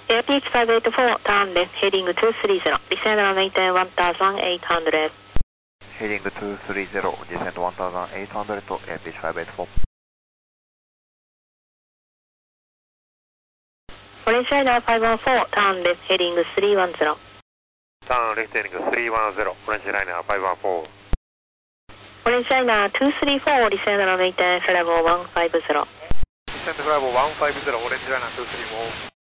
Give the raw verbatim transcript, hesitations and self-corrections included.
Air Peach five eight four, turn left, heading two three zero. Descend and maintain one thousand eight hundred. Heading two three zero, descend one thousand eight hundred to Air Peach five eight four. Orange China five one four, turn left, heading three one zero. Turn left heading three one zero, Orange Liner five one four. Orange China two three four, descend and maintain level one five zero. Descend level one five zero, Orange Liner two three four.